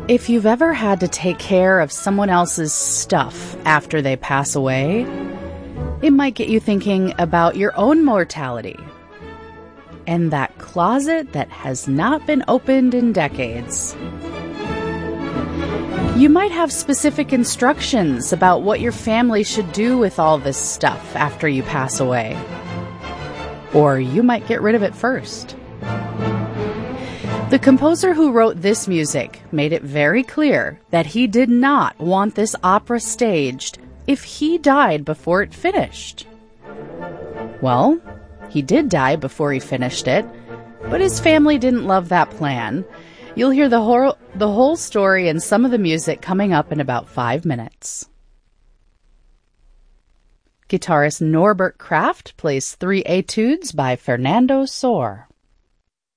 If you've ever had to take care of someone else's stuff after they pass away, it might get you thinking about your own mortality and that closet that has not been opened in decades. You might have specific instructions about what your family should do with all this stuff after you pass away. Or you might get rid of it first. The composer who wrote this music made it very clear that he did not want this opera staged if he died before it finished. Well, he did die before he finished it, but his family didn't love that plan. You'll hear the whole story and some of the music coming up in about 5 minutes. Guitarist Norbert Kraft plays 3 etudes by Fernando Sor.